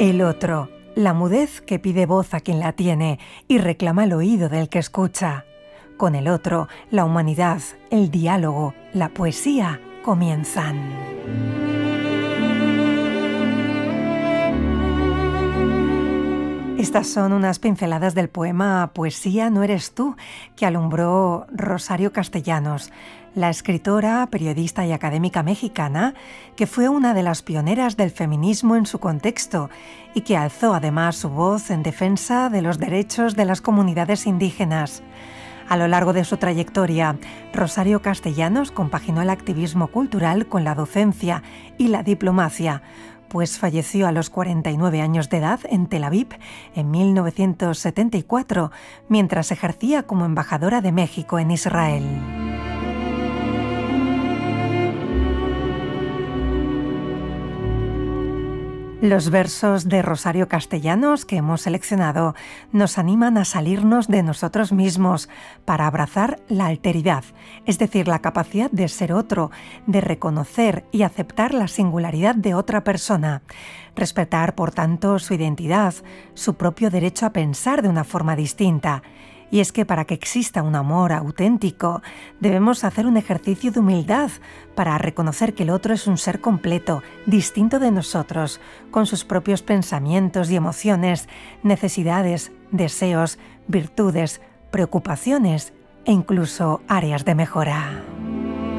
El otro, la mudez que pide voz a quien la tiene y reclama el oído del que escucha. Con el otro, la humanidad, el diálogo, la poesía comienzan. Estas son unas pinceladas del poema Poesía no eres tú, que alumbró Rosario Castellanos, la escritora, periodista y académica mexicana, que fue una de las pioneras del feminismo en su contexto y que alzó además su voz en defensa de los derechos de las comunidades indígenas. A lo largo de su trayectoria, Rosario Castellanos compaginó el activismo cultural con la docencia y la diplomacia, pues falleció a los 49 años de edad en Tel Aviv en 1974, mientras ejercía como embajadora de México en Israel. Los versos de Rosario Castellanos que hemos seleccionado nos animan a salirnos de nosotros mismos para abrazar la alteridad, es decir, la capacidad de ser otro, de reconocer y aceptar la singularidad de otra persona, respetar, por tanto, su identidad, su propio derecho a pensar de una forma distinta. Y es que para que exista un amor auténtico, debemos hacer un ejercicio de humildad para reconocer que el otro es un ser completo, distinto de nosotros, con sus propios pensamientos y emociones, necesidades, deseos, virtudes, preocupaciones e incluso áreas de mejora.